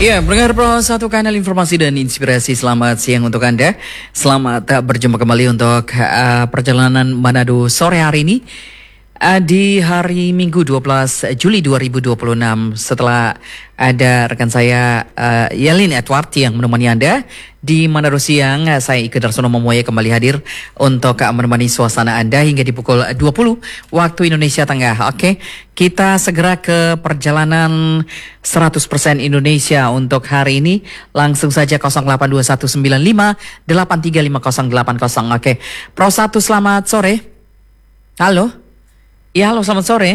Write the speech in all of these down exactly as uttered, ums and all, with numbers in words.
Ya, pendengar Pro satu kanal informasi dan inspirasi. Selamat siang untuk Anda. Selamat uh, berjumpa kembali untuk uh, perjalanan Manado sore hari ini. Uh, di hari Minggu dua belas Juli dua ribu dua puluh enam, setelah ada rekan saya uh, Yelin Edward yang menemani Anda di Manado siang, uh, saya Ike Darsono Momoya kembali hadir untuk uh, menemani suasana Anda hingga di pukul dua puluh waktu Indonesia Tengah. Oke, kita segera ke perjalanan seratus persen Indonesia untuk hari ini. Langsung saja nol delapan dua satu sembilan lima delapan tiga lima nol delapan nol. Oke, Pro satu selamat sore. Halo. Ya, halo, selamat sore.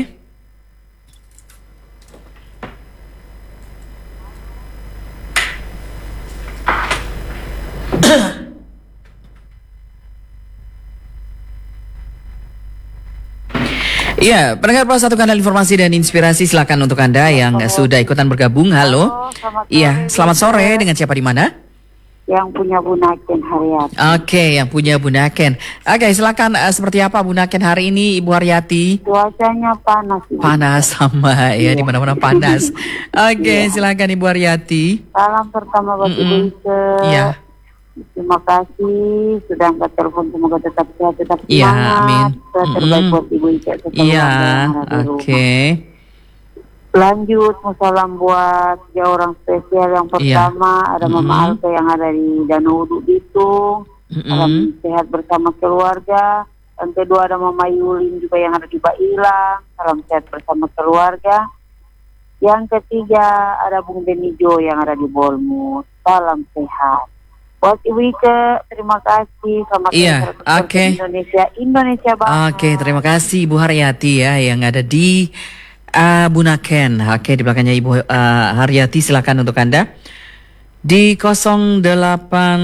Iya, pendengar Pro satu kanal informasi dan inspirasi, silakan untuk Anda yang halo. Sudah ikutan bergabung. Halo. Iya, selamat sore. Dengan siapa di mana? Yang punya Bu Naken Haryati. Oke, yang punya Bu Naken. Oke, silakan uh, seperti apa Bu Naken hari ini Ibu Haryati? Cuacanya panas. Ibu. Panas sama ya, di mana-mana panas. Oke, iya. Silakan Ibu Haryati. Salam pertama buat Ibu Ike. Iya. Terima kasih sudah angkat telepon, semoga tetap sehat, tetap semangat. Iya, amin. Sehat terbaik buat Ibu Ike. Iya, oke. Lanjut, salam buat ya orang spesial yang pertama, iya. Ada Mama mm-hmm. Alka yang ada di Danau Uduk Bitung. Mm-hmm. Salam sehat bersama keluarga. Yang kedua ada Mama Yulin juga yang ada di Bailang. Salam sehat bersama keluarga. Yang ketiga ada Bung Benijo yang ada di Bolmut. Salam sehat. Buat Ibu Ike, terima kasih. Selamat iya, oke. Okay. Indonesia, Indonesia banget. Oke, okay, terima kasih Ibu Haryati ya yang ada di Uh, Bu Naken. Oke, di belakangnya Ibu uh, Haryati, silakan untuk Anda di nol delapan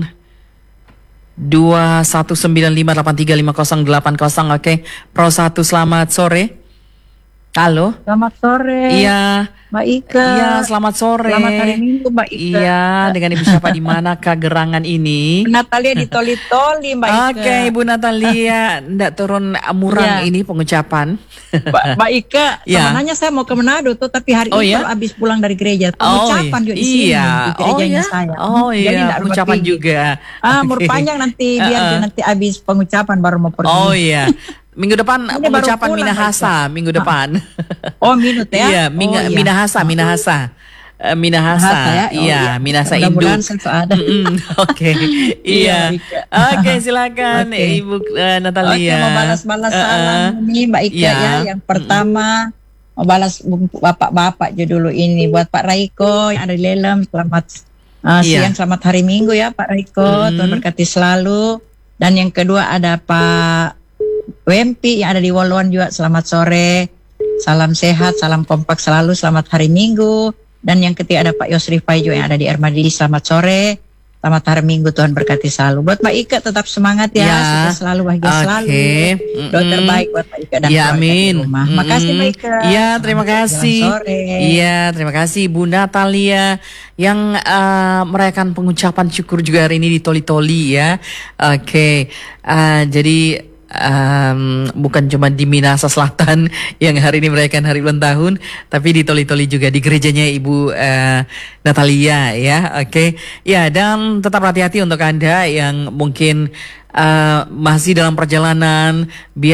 dua satu sembilan lima delapan tiga lima nol delapan nol. Oke, Pro satu selamat sore. Halo. Selamat sore. Iya. Mbak Ike. Iya, selamat sore. Selamat hari Minggu, Mbak Ike. Iya, dengan Ibu siapa di mana Gerangan ini? Natalia di Toli-Toli, Mbak Ike. Oke, Ibu Natalia, ndak turun murang ya. Ini pengucapan. Mbak, Mbak Ike, ya. Sebenarnya saya mau ke Manado tuh, tapi hari oh, ini ya? kalau habis pulang dari gereja, pengucapan oh, juga di sini, iya. di gerejanya oh, ya? saya. Oh iya, jadi pengucapan juga. Ah, umur okay. panjang nanti, biar uh-uh. nanti habis pengucapan baru mau pergi. Oh iya. Minggu depan ini pengucapan Minahasa, minggu depan. Oh, minut ya? Iya, Minga, oh, iya. Minahasa, Minahasa. Uh, Minahasa, ya? oh, iya, iya, Minahasa Induk. Mm-hmm. Oke, okay. iya. Oke, okay, silakan okay. Ibu uh, Natalia. Oke, okay, mau balas-balas uh, salam nih Mbak Ika yeah. ya. Yang pertama mm-hmm. mau balas bapak-bapak aja dulu ini buat Pak Raiko yang ada di Lelem. Selamat uh, yeah. siang, selamat hari Minggu ya Pak Raiko. Mm-hmm. Tuhan berkati selalu. Dan yang kedua ada Pak Wempi yang ada di Woluan juga, selamat sore, salam sehat, salam kompak selalu, selamat hari Minggu. Dan yang ketiga ada Pak Yosri Paijo yang ada di Ermadili, selamat sore, selamat hari Minggu, Tuhan berkati selalu. Buat Mbak Ika tetap semangat ya, ya. Sukses selalu, bahagia okay. selalu. Mm-hmm. Doa terbaik buat Mbak Ika dan ya, keluarga amin. di rumah. Mm-hmm. Makasih Mbak Ika. Iya, terima kasih. Iya, terima kasih Bu Natalia yang uh, merayakan pengucapan syukur juga hari ini di Toli-Toli ya. Oke, okay. uh, jadi Um, bukan cuma di Minahasa Selatan yang hari ini merayakan hari ulang tahun, tapi di Toli-Toli juga di gerejanya Ibu uh, Natalia ya. Oke, okay. Ya, dan tetap hati-hati untuk Anda yang mungkin uh, masih dalam perjalanan. Biar